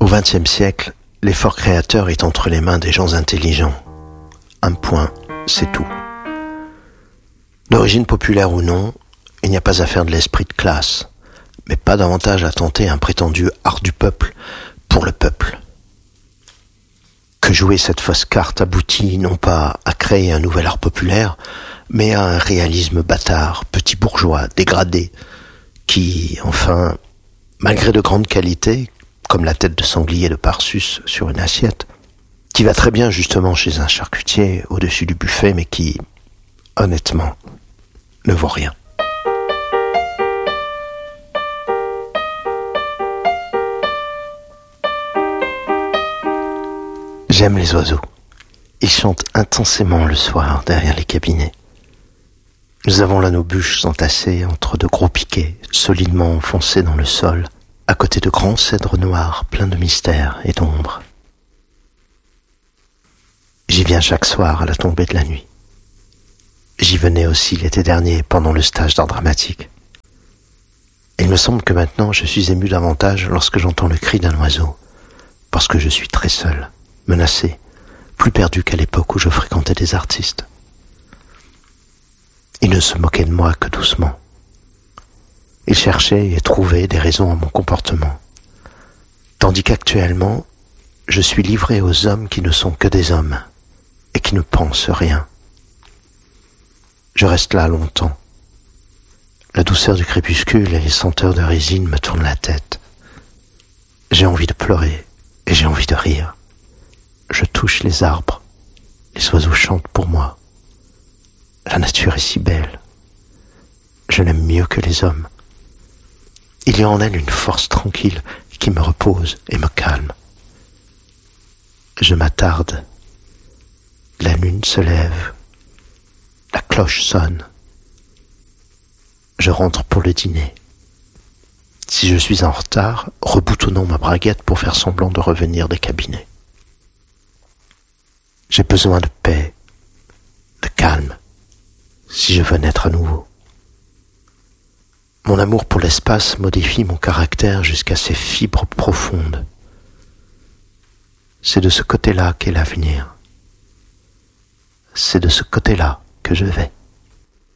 Au XXe siècle, l'effort créateur est entre les mains des gens intelligents. Un point, c'est tout. D'origine populaire ou non, il n'y a pas à faire de l'esprit de classe, mais pas davantage à tenter un prétendu art du peuple pour le peuple. Que jouer cette fausse carte aboutit non pas à créer un nouvel art populaire, mais à un réalisme bâtard, petit bourgeois, dégradé, qui, enfin, malgré de grandes qualités, comme la tête de sanglier de Parsus sur une assiette, qui va très bien justement chez un charcutier au-dessus du buffet, mais qui, honnêtement, ne vaut rien. J'aime les oiseaux. Ils chantent intensément le soir derrière les cabinets. Nous avons là nos bûches entassées entre de gros piquets solidement enfoncés dans le sol, à côté de grands cèdres noirs pleins de mystère et d'ombre. J'y viens chaque soir à la tombée de la nuit. J'y venais aussi l'été dernier pendant le stage d'art dramatique. Il me semble que maintenant je suis ému davantage lorsque j'entends le cri d'un oiseau, parce que je suis très seul, menacé, plus perdu qu'à l'époque où je fréquentais des artistes. Il ne se moquait de moi que doucement. Il cherchait et trouvait des raisons à mon comportement. Tandis qu'actuellement, je suis livré aux hommes qui ne sont que des hommes et qui ne pensent rien. Je reste là longtemps. La douceur du crépuscule et les senteurs de résine me tournent la tête. J'ai envie de pleurer et j'ai envie de rire. Je touche les arbres. Les oiseaux chantent pour moi. La nature est si belle. Je l'aime mieux que les hommes. Il y a en elle une force tranquille qui me repose et me calme. Je m'attarde. La lune se lève. La cloche sonne. Je rentre pour le dîner. Si je suis en retard, reboutonnons ma braguette pour faire semblant de revenir des cabinets. J'ai besoin de paix, de calme, si je veux naître à nouveau. Mon amour pour l'espace modifie mon caractère jusqu'à ses fibres profondes. C'est de ce côté-là qu'est l'avenir. C'est de ce côté-là que je vais.